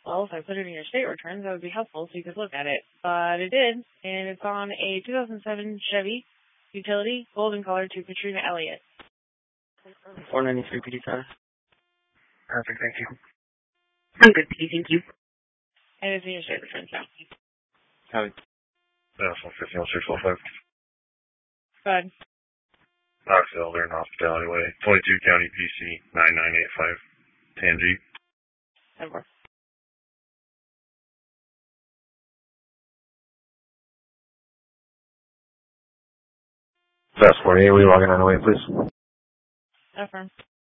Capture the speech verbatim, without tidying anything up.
Well, if I put it in your state returns, that would be helpful so you could look at it. But it did, and it's on a two thousand seven Chevy utility, golden color to Katrina Elliott. four ninety-three P D time. Perfect, thank you. I'm good, P. Thank you. And it's in your state returns now. Howdy. That's one fifty one six one five. Go ahead. Knox Elder and Hospitality Way, twenty-two County P C nine nine eight five, Tangi. Over. That's forty-eight, we logging on the way, please. Affirm.